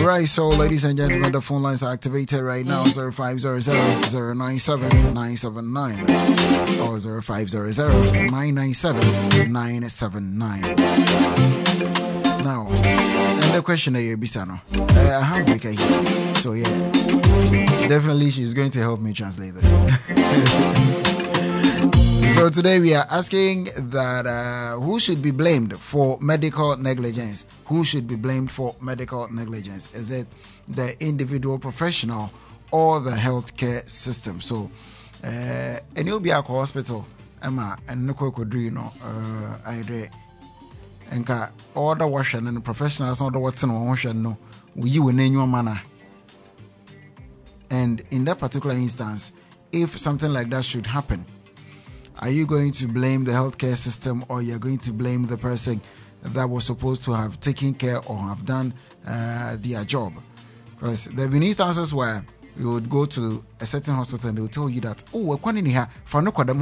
Right, so ladies and gentlemen, the phone lines are activated right now. 0500-097-979 or 0500-997-979. Now, and the question is, Bisano, I have Vika here, so yeah, definitely she's going to help me translate this. So today we are asking that who should be blamed for medical negligence? Who should be blamed for medical negligence? Is it the individual professional or the healthcare system? So, and you'll be at hospital, Emma, and no could do, you know, I agree. And all the washing and the professionals, not the what's in washing, no, you in your manner. And in that particular instance, if something like that should happen, are you going to blame the healthcare system, or you're going to blame the person that was supposed to have taken care or have done their job? Because there have been instances where you would go to a certain hospital and they will tell you that, oh, we're going in here for no